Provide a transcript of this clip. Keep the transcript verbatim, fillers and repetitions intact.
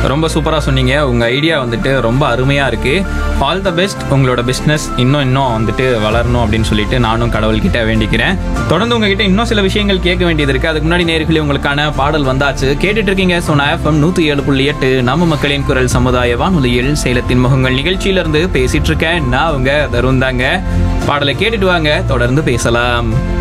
ரொம்ப சூப்பராக சொன்னீங்க. உங்கள் ஐடியா வந்துட்டு ரொம்ப அருமையாக இருக்குது. All the best. உங்களோட பிஸ்னஸ் இன்னும் இன்னும் வந்துட்டு வளரணும் அப்படின்னு சொல்லிட்டு நானும் கடவுள்கிட்ட வேண்டிக்கிறேன். தொடர்ந்து உங்ககிட்ட இன்னும் சில விஷயங்கள் கேட்க வேண்டியது இருக்குது. அதுக்கு முன்னாடி நேயர்களே உங்களுக்கான பாடல் வந்தாச்சு, கேட்டுட்டு இருக்கீங்க. சோனா எஃப்எம் நூற்றி ஏழு புள்ளி எட்டு நம்ம மக்களின் குரல் சமுதாய வானொலியில் சேலத்தின் முகங்கள் நிகழ்ச்சியிலிருந்து பேசிட்டு இருக்கேன். நான் உங்க தருண் தாங்க. பாடலை கேட்டுட்டு வாங்க, தொடர்ந்து பேசலாம்.